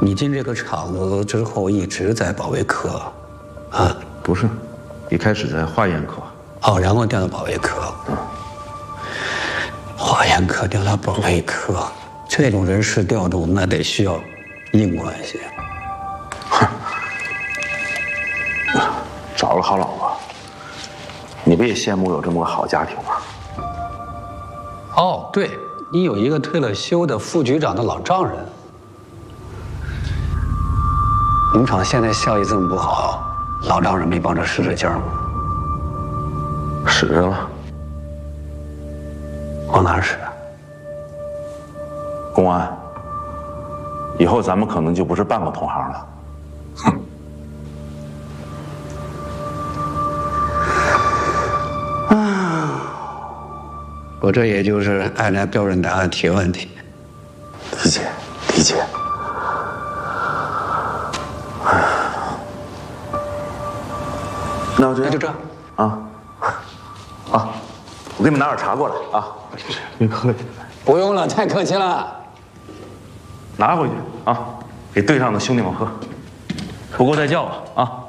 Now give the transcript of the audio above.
你进这个厂子之后一直在保卫科，啊？ 不是，一开始在化验科。 哦，然后调到保卫科。化验科调到保卫科，这种人事调度那得需要硬关系。 找了好老婆，你不也羡慕有这么个好家庭吗？ 哦，对，你有一个退了休的副局长的老丈人。你们厂现在效益这么不好，老丈人没帮着使劲吗？ 使着了。 往哪儿使啊？ 公安，以后咱们可能就不是半个同行了。哼。 我这也就是按照标准答案提问题。 理解，理解。那我就这啊啊！我给你们拿点茶过来啊！别客气， 不用了，太客气了。 拿回去啊，给队上的兄弟们喝，不够再叫我啊。